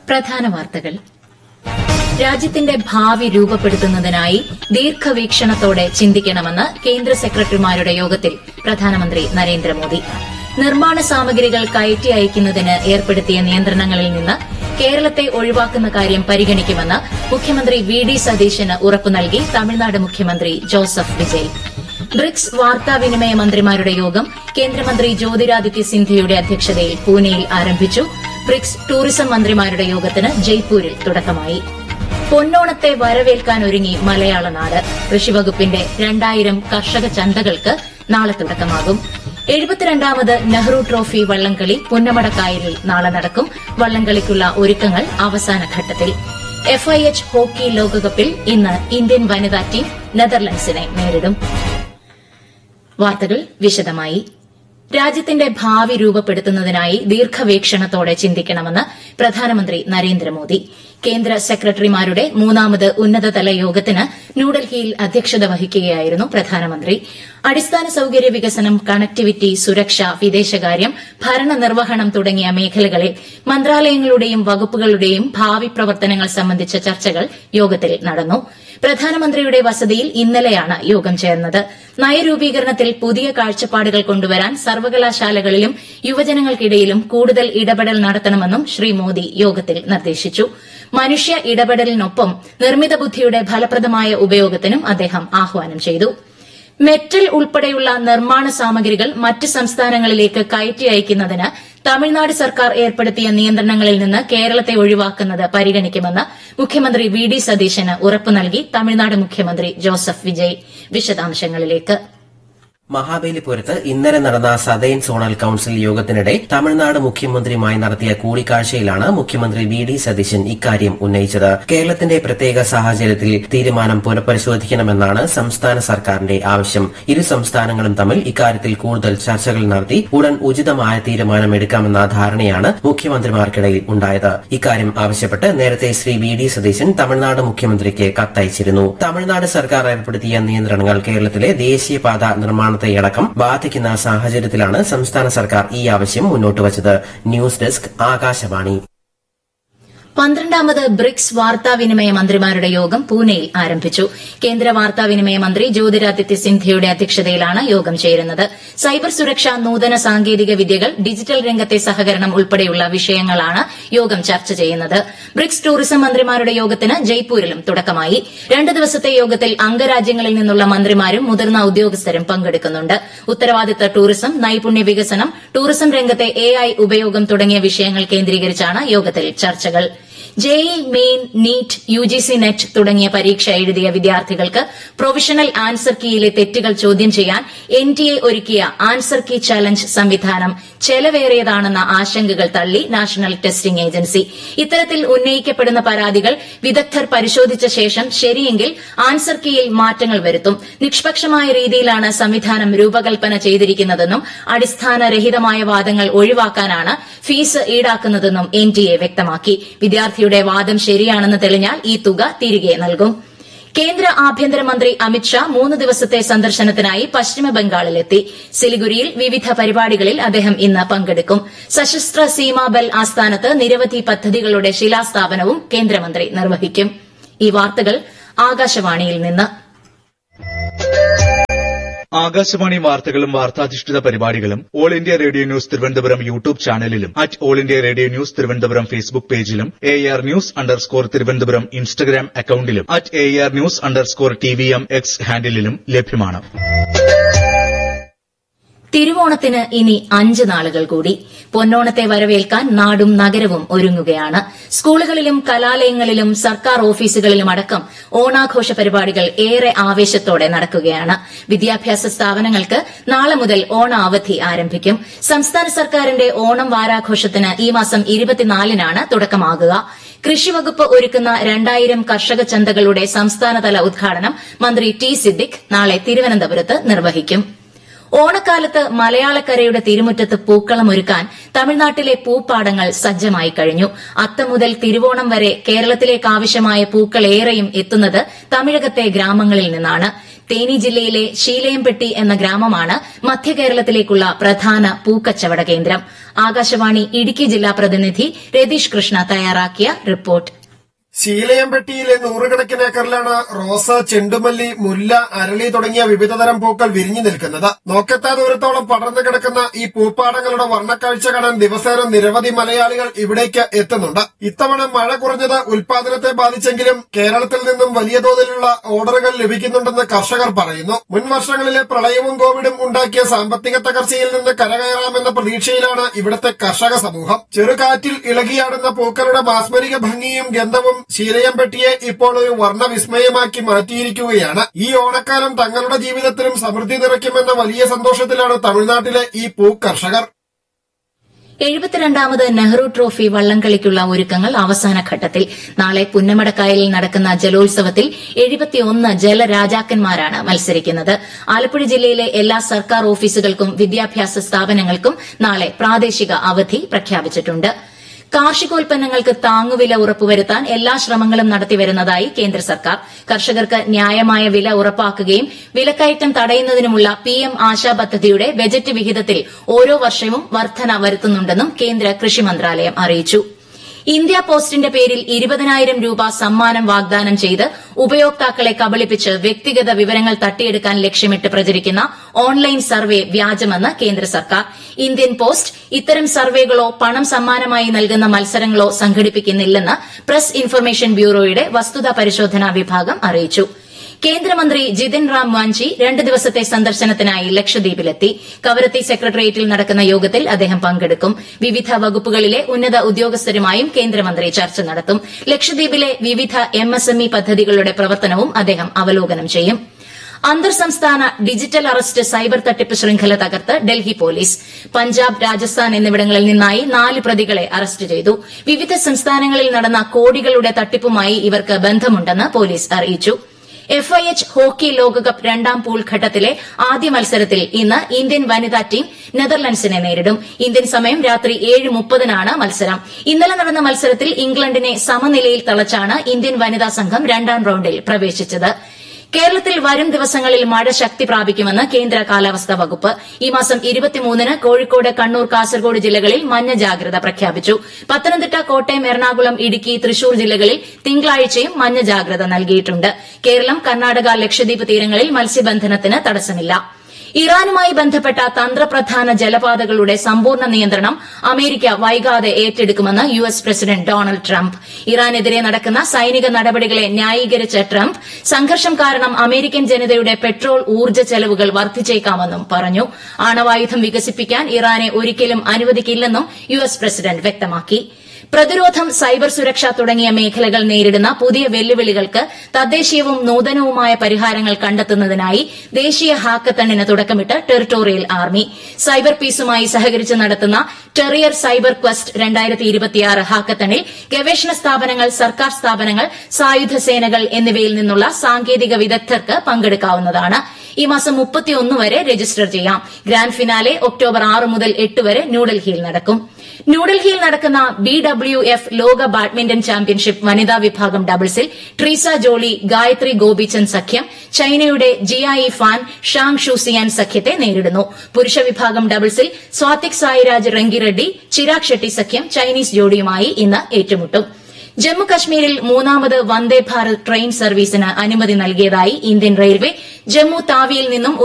പ്രധാന വാർത്തകൾ. രാജ്യത്തിന്റെ ഭാവി രൂപപ്പെടുത്തുന്നതിനായി ദീർഘവീക്ഷണത്തോടെ ചിന്തിക്കണമെന്ന് കേന്ദ്ര സെക്രട്ടറിമാരുടെ യോഗത്തിൽ പ്രധാനമന്ത്രി നരേന്ദ്രമോദി. നിർമ്മാണ സാമഗ്രികൾ കയറ്റി അയക്കുന്നതിന് ഏർപ്പെടുത്തിയ നിയന്ത്രണങ്ങളിൽ നിന്ന് കേരളത്തെ ഒഴിവാക്കുന്ന കാര്യം പരിഗണിക്കുമെന്ന് മുഖ്യമന്ത്രി വി ഡി സതീശന് ഉറപ്പു നൽകി തമിഴ്നാട് മുഖ്യമന്ത്രി ജോസഫ് വിജയ്. ബ്രിക്സ് വാർത്താവിനിമയ മന്ത്രിമാരുടെ യോഗം കേന്ദ്രമന്ത്രി ജ്യോതിരാദിത്യ സിന്ധ്യയുടെ അധ്യക്ഷതയിൽ പൂനെയിൽ ആരംഭിച്ചു. ബ്രിക്സ് ടൂറിസം മന്ത്രിമാരുടെ യോഗത്തിന് ജയ്പൂരിൽ തുടക്കമായി. പൊന്നോണത്തെ വരവേൽക്കാനൊരുങ്ങി മലയാള നാട്. കൃഷിവകുപ്പിന്റെ 2000 കർഷക ചന്തകൾക്ക് നാളെ തുടക്കമാകും. 72ാമത് നെഹ്റു ട്രോഫി വള്ളംകളി പുന്നമടക്കായലിൽ നാളെ നടക്കും. വള്ളംകളിക്കുള്ള ഒരുക്കങ്ങൾ അവസാന ഘട്ടത്തിൽ. FIH ഹോക്കി ലോകകപ്പിൽ ഇന്ന് ഇന്ത്യൻ വനിതാ ടീം നെതർലൻഡ്സിനെ നേരിടും. വാർത്തകൾ വിശദമായി. രാജ്യത്തിന്റെ ഭാവി രൂപപ്പെടുത്തുന്നതിനായി ദീർഘവീക്ഷണത്തോടെ ചിന്തിക്കണമെന്ന് പ്രധാനമന്ത്രി നരേന്ദ്രമോദി. കേന്ദ്ര സെക്രട്ടറിമാരുടെ 3ാമത് ഉന്നതതല യോഗത്തിന് ന്യൂഡൽഹിയിൽ അധ്യക്ഷത വഹിക്കുകയായിരുന്നു പ്രധാനമന്ത്രി. അടിസ്ഥാന സൌകര്യ വികസനം, കണക്ടിവിറ്റി, സുരക്ഷ, വിദേശകാര്യം, ഭരണനിർവഹണം തുടങ്ങിയ മേഖലകളിൽ മന്ത്രാലയങ്ങളുടെയും വകുപ്പുകളുടെയും ഭാവി പ്രവർത്തനങ്ങൾ സംബന്ധിച്ച ചർച്ചകൾ യോഗത്തിൽ നടന്നു. പ്രധാനമന്ത്രിയുടെ വസതിയിൽ ഇന്നലെയാണ് യോഗം ചേർന്നത്. നയരൂപീകരണത്തിൽ പുതിയ കാഴ്ചപ്പാടുകൾ കൊണ്ടുവരാൻ സർവകലാശാലകളിലും യുവജനങ്ങൾക്കിടയിലും കൂടുതൽ ഇടപെടൽ നടത്തണമെന്നും ശ്രീ മോദി യോഗത്തിൽ നിർദ്ദേശിച്ചു. മനുഷ്യ ഇടപെടലിനൊപ്പം നിർമ്മിത ബുദ്ധിയുടെ ഫലപ്രദമായ ഉപയോഗത്തിനും അദ്ദേഹം ആഹ്വാനം ചെയ്തു. മെറ്റൽ ഉൾപ്പെടെയുള്ള നിർമ്മാണ സാമഗ്രികൾ മറ്റ് സംസ്ഥാനങ്ങളിലേക്ക് കയറ്റി അയക്കുന്നതിന് തമിഴ്നാട് സർക്കാർ ഏർപ്പെടുത്തിയ നിയന്ത്രണങ്ങളിൽ നിന്ന് കേരളത്തെ ഒഴിവാക്കുന്നത് പരിഗണിക്കുമെന്ന് മുഖ്യമന്ത്രി വി ഡി സതീശന് ഉറപ്പു നൽകി തമിഴ്നാട് മുഖ്യമന്ത്രി ജോസഫ് വിജയ്. വിശദാംശങ്ങളിലേക്ക്. മഹാബലിപുരത്ത് ഇന്നലെ നടന്ന സതേൺ സോണൽ കൌൺസിൽ യോഗത്തിനിടെ തമിഴ്നാട് മുഖ്യമന്ത്രിയുമായി നടത്തിയ കൂടിക്കാഴ്ചയിലാണ് മുഖ്യമന്ത്രി വി ഡി സതീശൻ ഇക്കാര്യം ഉന്നയിച്ചത്. കേരളത്തിന്റെ പ്രത്യേക സാഹചര്യത്തിൽ തീരുമാനം പുനഃപരിശോധിക്കണമെന്നാണ് സംസ്ഥാന സർക്കാരിന്റെ ആവശ്യം. ഇരു സംസ്ഥാനങ്ങളും തമ്മിൽ ഇക്കാര്യത്തിൽ കൂടുതൽ ചർച്ചകൾ നടത്തി ഉടൻ ഉചിതമായ തീരുമാനമെടുക്കാമെന്ന ധാരണയാണ് മുഖ്യമന്ത്രിമാർക്കിടയിൽ ഉണ്ടായത്. ഇക്കാര്യം ആവശ്യപ്പെട്ട് നേരത്തെ ശ്രീ വി ഡി സതീശൻ തമിഴ്നാട് മുഖ്യമന്ത്രിക്ക് കത്തയച്ചിരുന്നു. തമിഴ്നാട് സർക്കാർ ഏർപ്പെടുത്തിയ നിയന്ത്രണങ്ങൾ കേരളത്തിലെ ദേശീയപാത നിർമ്മാണ യടക്കം ബാധിക്കുന്ന സാഹചര്യത്തിലാണ് സംസ്ഥാന സർക്കാർ ഈ ആവശ്യം മുന്നോട്ട് വച്ചത്. News desk, Akashvani. 12ാമത് ബ്രിക്സ് വാർത്താവിനിമയ മന്ത്രിമാരുടെ യോഗം പൂനെയിൽ ആരംഭിച്ചു. കേന്ദ്ര വാർത്താവിനിമയ മന്ത്രി ജ്യോതിരാദിത്യ സിന്ധ്യയുടെ അധ്യക്ഷതയിലാണ് യോഗം ചേരുന്നത്. സൈബർ സുരക്ഷ, നൂതന സാങ്കേതിക വിദ്യകൾ, ഡിജിറ്റൽ രംഗത്തെ സഹകരണം ഉൾപ്പെടെയുള്ള വിഷയങ്ങളാണ് യോഗം ചർച്ച ചെയ്യുന്നത്. ബ്രിക്സ് ടൂറിസം മന്ത്രിമാരുടെ യോഗത്തിന് ജയ്പൂരിലും തുടക്കമായി. 2 ദിവസത്തെ യോഗത്തിൽ അംഗരാജ്യങ്ങളിൽ നിന്നുള്ള മന്ത്രിമാരും മുതിർന്ന ഉദ്യോഗസ്ഥരും പങ്കെടുക്കുന്നുണ്ട്. ഉത്തരവാദിത്ത ടൂറിസം, നൈപുണ്യ വികസനം, ടൂറിസം രംഗത്തെ AI ഉപയോഗം തുടങ്ങിയ വിഷയങ്ങൾ കേന്ദ്രീകരിച്ചാണ് യോഗത്തിൽ ചർച്ചകൾ. JEE main, NEET, UGC net തുടങ്ങിയ പരീക്ഷ എഴുതിയ വിദ്യാർത്ഥികൾക്ക് പ്രൊവിഷണൽ ആൻസർ കീയിലെ തെറ്റുകൾ ചോദ്യം ചെയ്യാൻ NTA ഒരുക്കിയ ആൻസർ കീ ചലഞ്ച് സംവിധാനം ചെലവേറിയതാണെന്ന ആശങ്കകൾ തള്ളി നാഷണൽ ടെസ്റ്റിംഗ് ഏജൻസി. ഇത്തരത്തിൽ ഉന്നയിക്കപ്പെടുന്ന പരാതികൾ വിദഗ്ധർ പരിശോധിച്ച ശേഷം ശരിയെങ്കിൽ ആൻസർ കീയിൽ മാറ്റങ്ങൾ വരുത്തും. നിഷ്പക്ഷമായ രീതിയിലാണ് സംവിധാനം രൂപകൽപ്പന ചെയ്തിരിക്കുന്നതെന്നും അടിസ്ഥാനരഹിതമായ വാദങ്ങൾ ഒഴിവാക്കാനാണ് ഫീസ് ഈടാക്കുന്നതെന്നും NTA വ്യക്തമാക്കി. വിദ്യാർത്ഥിയുടെ വാദം ശരിയാണെന്ന് തെളിഞ്ഞാൽ ഈ തുക തിരികെ നൽകും. കേന്ദ്ര ആഭ്യന്തരമന്ത്രി അമിത്ഷാ 3 ദിവസത്തെ സന്ദർശനത്തിനായി പശ്ചിമബംഗാളിലെത്തി. സിലിഗുരിയിൽ വിവിധ പരിപാടികളിൽ അദ്ദേഹം ഇന്ന് പങ്കെടുക്കും. സശസ്ത്ര സീമാബൽ ആസ്ഥാനത്ത് നിരവധി പദ്ധതികളുടെ ശിലാസ്ഥാപനവും കേന്ദ്രമന്ത്രി നിർവഹിക്കും. ഈ വാർത്തകൾ ആകാശവാണിയിൽ നിന്ന്. ആകാശവാണി വാർത്തകളും വാർത്താധിഷ്ഠിത പരിപാടികളും all India radio news Thiruvananthapuram YouTube ചാനലിലും all India radio news Thiruvananthapuram Facebook പേജിലും AR News_ തിരുവനന്തപുരം ഇൻസ്റ്റഗ്രാം അക്കൌണ്ടിലും AR News_TVM X ഹാൻഡിലും ലഭ്യമാണ്. തിരുവോണത്തിന് ഇനി 5 നാളുകൾ കൂടി. പൊന്നോണത്തെ വരവേൽക്കാൻ നാടും നഗരവും ഒരുങ്ങുകയാണ്. സ്കൂളുകളിലും കലാലയങ്ങളിലും സർക്കാർ ഓഫീസുകളിലും അടക്കം ഓണാഘോഷ പരിപാടികൾ ഏറെ ആവേശത്തോടെ നടക്കുകയാണ്. വിദ്യാഭ്യാസ സ്ഥാപനങ്ങൾക്ക് നാളെ മുതൽ ഓണ അവധി ആരംഭിക്കും. സംസ്ഥാന സർക്കാരിന്റെ ഓണം വാരാഘോഷത്തിന് ഈ മാസം 24-നാണ് തുടക്കമാകുക. കൃഷിവകുപ്പ് ഒരുക്കുന്ന 2000 കർഷക ചന്തകളുടെ സംസ്ഥാനതല ഉദ്ഘാടനം മന്ത്രി T സിദ്ദിഖ് നാളെ തിരുവനന്തപുരത്ത് നിർവഹിക്കും. ഓണക്കാലത്ത് മലയാളക്കരയുടെ തിരുമുറ്റത്ത് പൂക്കളമൊരുക്കാൻ തമിഴ്നാട്ടിലെ പൂപ്പാടങ്ങൾ സജ്ജമായി കഴിഞ്ഞു. അത്തം മുതൽ തിരുവോണം വരെ കേരളത്തിലേക്കാവശ്യമായ പൂക്കളേറെയും എത്തുന്നത് തമിഴകത്തെ ഗ്രാമങ്ങളിൽ നിന്നാണ്. തേനി ജില്ലയിലെ ശീലയംപെട്ടി എന്ന ഗ്രാമമാണ് മധ്യകേരളത്തിലേക്കുള്ള പ്രധാന പൂക്കച്ചവട കേന്ദ്രം. ആകാശവാണി ഇടുക്കി ജില്ലാ പ്രതിനിധി രതീഷ് കൃഷ്ണ തയ്യാറാക്കിയ റിപ്പോർട്ട്. ശീലയംപെട്ടിയിലെ 100 ഏക്കറിലാണ് റോസ്, ചെണ്ടുമല്ലി, മുല്ല, അരളി തുടങ്ങിയ വിവിധതരം പൂക്കൾ വിരിഞ്ഞു നിൽക്കുന്നത്. നോക്കെത്താ ദൂരത്തോളം പടർന്നു കിടക്കുന്ന ഈ പൂപ്പാടങ്ങളുടെ വർണ്ണക്കാഴ്ച കാണാൻ ദിവസേന നിരവധി മലയാളികൾ ഇവിടേക്ക് എത്തുന്നുണ്ട്. ഇത്തവണ മഴ കുറഞ്ഞത് ഉൽപാദനത്തെ ബാധിച്ചെങ്കിലും കേരളത്തിൽ നിന്നും വലിയ തോതിലുള്ള ഓർഡറുകൾ ലഭിക്കുന്നുണ്ടെന്ന് കർഷകർ പറയുന്നു. മുൻ വർഷങ്ങളിലെ പ്രളയവും കോവിഡും ഉണ്ടാക്കിയ സാമ്പത്തിക തകർച്ചയിൽ നിന്ന് കരകയറാമെന്ന പ്രതീക്ഷയിലാണ് ഇവിടുത്തെ കർഷക സമൂഹം. ചെറുകാറ്റിൽ ഇളകിയാടുന്ന പൂക്കളുടെ മാസ്മരിക ഭംഗിയും ഗന്ധവും ശീലയംപെട്ടിയെ ഇപ്പോൾ ഒരു വർണ്ണവിസ്മയമാക്കി മാറ്റിയിരിക്കുകയാണ്. ഈ ഓണക്കാലം തങ്ങളുടെ ജീവിതത്തിലും സമൃദ്ധി നിറയ്ക്കുമെന്ന വലിയ സന്തോഷത്തിലാണ് തമിഴ്നാട്ടിലെ ഈ പൂ കർഷകർ. 72ാമത് നെഹ്റു ട്രോഫി വള്ളംകളിക്കുള്ള ഒരുക്കങ്ങൾ അവസാന ഘട്ടത്തിൽ. നാളെ പുന്നമടക്കായലിൽ നടക്കുന്ന ജലോത്സവത്തിൽ 71 ജലരാജാക്കന്മാരാണ് മത്സരിക്കുന്നത്. ആലപ്പുഴ ജില്ലയിലെ എല്ലാ സർക്കാർ ഓഫീസുകൾക്കും വിദ്യാഭ്യാസ സ്ഥാപനങ്ങൾക്കും നാളെ പ്രാദേശിക അവധി പ്രഖ്യാപിച്ചിട്ടുണ്ട്. കാർഷികോൽപ്പന്നങ്ങൾക്ക് താങ്ങുവില ഉറപ്പുവരുത്താൻ എല്ലാ ശ്രമങ്ങളും നടത്തിവരുന്നതായി കേന്ദ്ര സർക്കാർ. കർഷകർക്ക് ന്യായമായ വില ഉറപ്പാക്കുകയും വിലക്കയറ്റം തടയുന്നതിനുമുള്ള പിഎം ആശാ പദ്ധതിയുടെ ബജറ്റ് വിഹിതത്തിൽ ഓരോ വർഷവും വർധന വരുത്തുന്നുണ്ടെന്നും കേന്ദ്ര കൃഷി മന്ത്രാലയം അറിയിച്ചു. ഇന്ത്യ പോസ്റ്റിന്റെ പേരിൽ 20,000 രൂപ സമ്മാനം വാഗ്ദാനം ചെയ്ത് ഉപയോക്താക്കളെ കബളിപ്പിച്ച് വ്യക്തിഗത വിവരങ്ങൾ തട്ടിയെടുക്കാൻ ലക്ഷ്യമിട്ട് പ്രചരിക്കുന്ന ഓൺലൈൻ സർവേ വ്യാജമെന്ന് കേന്ദ്ര സർക്കാർ. ഇന്ത്യൻ പോസ്റ്റ് ഇത്തരം സർവേകളോ പണം സമ്മാനമായി നൽകുന്ന മത്സരങ്ങളോ സംഘടിപ്പിക്കുന്നില്ലെന്ന് പ്രസ് ഇൻഫർമേഷൻ ബ്യൂറോയുടെ വസ്തുതാ പരിശോധനാ വിഭാഗം അറിയിച്ചു. കേന്ദ്രമന്ത്രി ജിതിൻ റാം വാഞ്ചി 2 ദിവസത്തെ സന്ദർശനത്തിനായി ലക്ഷദ്വീപിലെത്തി. കവരത്തി സെക്രട്ടേറിയറ്റിൽ നടക്കുന്ന യോഗത്തിൽ അദ്ദേഹം പങ്കെടുക്കും. വിവിധ വകുപ്പുകളിലെ ഉന്നത ഉദ്യോഗസ്ഥരുമായും കേന്ദ്രമന്ത്രി ചർച്ച നടത്തും. ലക്ഷദ്വീപിലെ വിവിധ എംഎസ്എംഇ പദ്ധതികളുടെ പ്രവർത്തനവും അദ്ദേഹം അവലോകനം ചെയ്യും. അന്തർ സംസ്ഥാന ഡിജിറ്റൽ അറസ്റ്റ് സൈബർ തട്ടിപ്പ് ശൃംഖല തകർത്ത് ഡൽഹി പോലീസ്. പഞ്ചാബ്, രാജസ്ഥാൻ എന്നിവിടങ്ങളിൽ നിന്നായി 4 പ്രതികളെ അറസ്റ്റ് ചെയ്തു. വിവിധ സംസ്ഥാനങ്ങളിൽ നടന്ന കോടികളുടെ തട്ടിപ്പുമായി ഇവർക്ക് ബന്ധമുണ്ടെന്ന് പോലീസ് അറിയിച്ചു. FIH ഹോക്കി ലോകകപ്പ് 2ാം പൂൾ ഘട്ടത്തിലെ ആദ്യ മത്സരത്തിൽ ഇന്ന് ഇന്ത്യൻ വനിതാ ടീം നെതർലൻഡ്സിനെ നേരിടും. ഇന്ത്യൻ സമയം രാത്രി 7:30-നാണ് മത്സരം. ഇന്നലെ നടന്ന മത്സരത്തിൽ ഇംഗ്ലണ്ടിനെ സമനിലയിൽ തളച്ചാണ് ഇന്ത്യൻ വനിതാ സംഘം 2ാം റൌണ്ടിൽ പ്രവേശിച്ചത്. കേരളത്തിൽ വരും ദിവസങ്ങളിൽ മഴ ശക്തി പ്രാപിക്കുമെന്ന് കേന്ദ്ര കാലാവസ്ഥാ വകുപ്പ്. ഈ മാസം 23-ന് കോഴിക്കോട്, കണ്ണൂർ, കാസർഗോഡ് ജില്ലകളിൽ മഞ്ഞ ജാഗ്രത പ്രഖ്യാപിച്ചു. പത്തനംതിട്ട, കോട്ടയം, എറണാകുളം, ഇടുക്കി, തൃശൂർ ജില്ലകളിൽ തിങ്കളാഴ്ചയും മഞ്ഞ ജാഗ്രത നൽകിയിട്ടുണ്ട്. കേരളം, കർണാടക, ലക്ഷദ്വീപ് തീരങ്ങളിൽ മത്സ്യബന്ധനത്തിന് തടസ്സമില്ല. ഇറാനുമായി ബന്ധപ്പെട്ട തന്ത്രപ്രധാന ജലപാതകളുടെ സമ്പൂർണ്ണ നിയന്ത്രണം അമേരിക്ക വൈകാതെ ഏറ്റെടുക്കുമെന്ന് യുഎസ് പ്രസിഡന്റ് ഡൊണാൾഡ് ട്രംപ്. ഇറാനെതിരെ നടക്കുന്ന സൈനിക നടപടികളെ ന്യായീകരിച്ച ട്രംപ് സംഘർഷം കാരണം അമേരിക്കൻ ജനതയുടെ പെട്രോൾ, ഊർജ്ജ ചെലവുകൾ വർദ്ധിച്ചേക്കാമെന്നും പറഞ്ഞു. ആണവായുധം വികസിപ്പിക്കാൻ ഇറാനെ ഒരിക്കലും അനുവദിക്കില്ലെന്നും യുഎസ് പ്രസിഡന്റ് വ്യക്തമാക്കി. പ്രതിരോധം, സൈബർ സുരക്ഷ തുടങ്ങിയ മേഖലകൾ നേരിടുന്ന പുതിയ വെല്ലുവിളികൾക്ക് തദ്ദേശീയവും നൂതനവുമായ പരിഹാരങ്ങൾ കണ്ടെത്തുന്നതിനായി ദേശീയ ഹാക്കത്തണിന് തുടക്കമിട്ട് ടെറിട്ടോറിയൽ ആർമി. സൈബർ പീസുമായി സഹകരിച്ച് നടത്തുന്ന ടെറിയർ സൈബർ ക്വസ്റ്റ് 2026 ഹാക്കത്തണിൽ ഗവേഷണ സ്ഥാപനങ്ങൾ, സർക്കാർ സ്ഥാപനങ്ങൾ, സായുധ സേനകൾ എന്നിവയിൽ നിന്നുള്ള സാങ്കേതിക വിദഗ്ധർക്ക് പങ്കെടുക്കാവുന്നതാണ്. ഈ മാസം 31 വരെ രജിസ്റ്റർ ചെയ്യാം. ഗ്രാൻഡ് ഫിനാലെ ഒക്ടോബർ 6 മുതൽ 8 വരെ ന്യൂഡൽഹിയിൽ നടക്കും. ന്യൂഡൽഹിയിൽ നടക്കുന്ന BWF ലോക ബാഡ്മിന്റൺ ചാമ്പ്യൻഷിപ്പ് വനിതാ വിഭാഗം ഡബിൾസിൽ ട്രീസ ജോളി, ഗായത്രി ഗോപിചന്ദ് സഖ്യം ചൈനയുടെ ജിയായി ഫാൻ, ഷാങ് ഷൂസിയാൻ സഖ്യത്തെ നേരിടുന്നു. പുരുഷ വിഭാഗം ഡബിൾസിൽ സ്വാതിക് സായിരാജ് റെങ്കിറെഡ്ഡി, ചിരാഗ് ഷെട്ടി സഖ്യം ചൈനീസ് ജോഡിയുമായി ഇന്ന് ഏറ്റുമുട്ടും. ജമ്മു കശ്മീരിൽ 3ാമത് വന്ദേ ഭാരത് ട്രെയിൻ സർവീസിന് അനുമതി നൽകിയതായി ഇന്ത്യൻ റെയിൽവേ. ജമ്മു താവിയിൽ നിന്നും